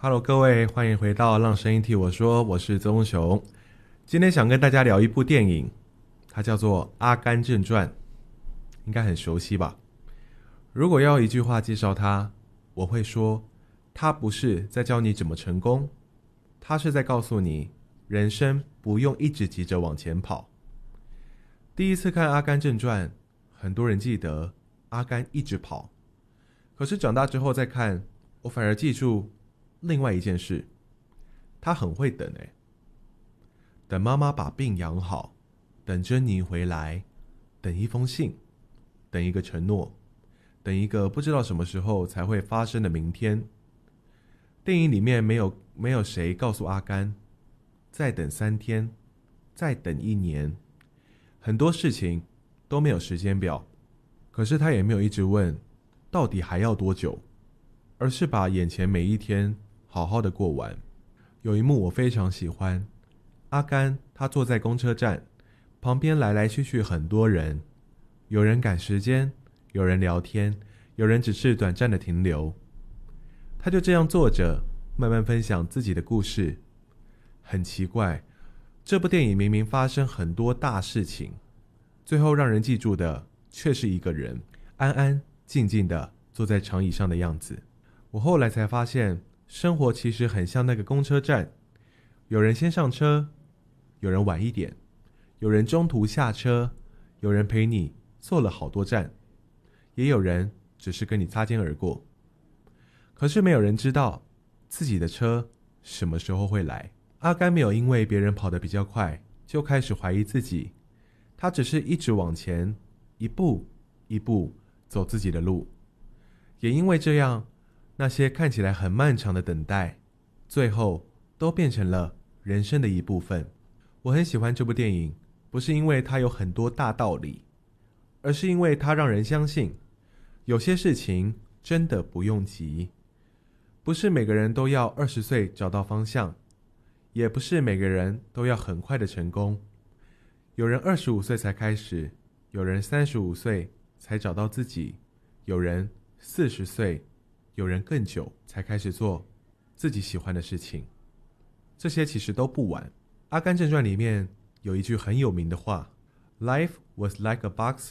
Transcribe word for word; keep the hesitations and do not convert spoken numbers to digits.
Hello，各位，欢迎回到让声音替我说，我是曾雄。今天想跟大家聊一部电影，它叫做《阿甘正传》，应该很熟悉吧？如果要一句话介绍它，我会说，它不是在教你怎么成功，它是在告诉你，人生不用一直急着往前跑。第一次看《阿甘正传》，很多人记得阿甘一直跑，可是长大之后再看，我反而记住另外一件事，他很会等诶，等妈妈把病养好，等珍妮回来，等一封信，等一个承诺，等一个不知道什么时候才会发生的明天。电影里面没有没有谁告诉阿甘，再等三天，再等一年，很多事情都没有时间表。可是他也没有一直问，到底还要多久，而是把眼前每一天好好的过完。有一幕我非常喜欢，阿甘他坐在公车站，旁边来来去去很多人，有人赶时间，有人聊天，有人只是短暂的停留。他就这样坐着，慢慢分享自己的故事。很奇怪，这部电影明明发生很多大事情，最后让人记住的却是一个人安安静静的坐在长椅上的样子。我后来才发现，生活其实很像那个公车站，有人先上车，有人晚一点，有人中途下车，有人陪你坐了好多站，也有人只是跟你擦肩而过。可是没有人知道自己的车什么时候会来。阿甘没有因为别人跑得比较快就开始怀疑自己，他只是一直往前，一步一步走自己的路。也因为这样，那些看起来很漫长的等待，最后都变成了人生的一部分。我很喜欢这部电影，不是因为它有很多大道理，而是因为它让人相信，有些事情真的不用急。不是每个人都要二十岁找到方向，也不是每个人都要很快的成功。有人二十五岁才开始，有人三十五岁才找到自己，有人四十岁，有人更久才开始做自己喜欢的事情。这些其实都不晚。阿甘正传里面有一句很有名的话， Life was like a box